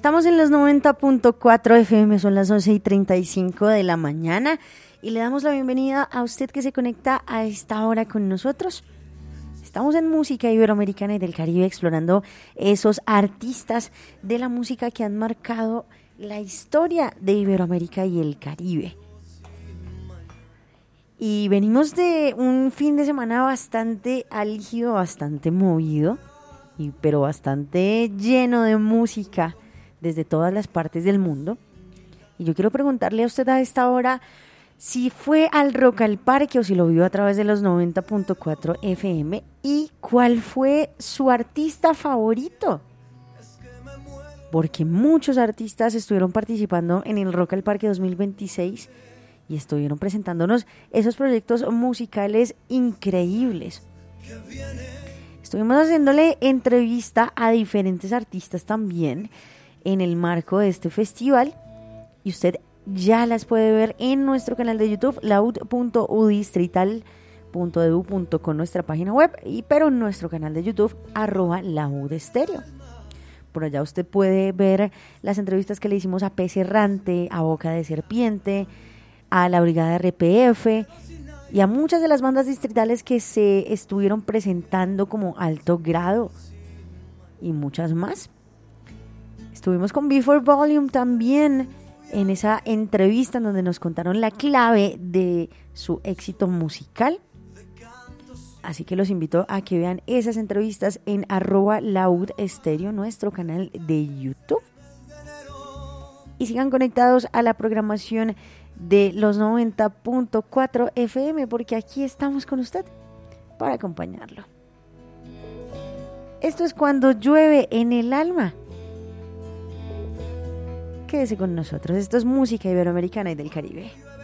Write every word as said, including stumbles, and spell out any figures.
Estamos en los noventa punto cuatro F M, son las once y treinta y cinco de la mañana y le damos la bienvenida a usted que se conecta a esta hora con nosotros. Estamos en Música Iberoamericana y del Caribe explorando esos artistas de la música que han marcado la historia de Iberoamérica y el Caribe. Y venimos de un fin de semana bastante álgido, bastante movido, y, pero bastante lleno de música desde todas las partes del mundo. Y yo quiero preguntarle a usted a esta hora si fue al Rock al Parque o si lo vio a través de los noventa punto cuatro F M y cuál fue su artista favorito. Porque muchos artistas estuvieron participando en el Rock al Parque dos mil veintiséis y estuvieron presentándonos esos proyectos musicales increíbles. Estuvimos haciéndole entrevista a diferentes artistas también en el marco de este festival y usted ya las puede ver en nuestro canal de YouTube, laud punto u distrital punto e d u punto com, nuestra página web, y pero en nuestro canal de YouTube, arroba laud estéreo. Por allá usted puede ver las entrevistas que le hicimos a Pez Errante, a Boca de Serpiente, a la Brigada R P F y a muchas de las bandas distritales que se estuvieron presentando como Alto Grado y muchas más. Estuvimos con Before Volume también en esa entrevista en donde nos contaron la clave de su éxito musical. Así que los invito a que vean esas entrevistas en arroba laud estéreo, nuestro canal de YouTube. Y sigan conectados a la programación de los noventa punto cuatro F M, porque aquí estamos con usted para acompañarlo. Esto es Cuando llueve en el alma. Quédese con nosotros, esto es Música Iberoamericana y del Caribe.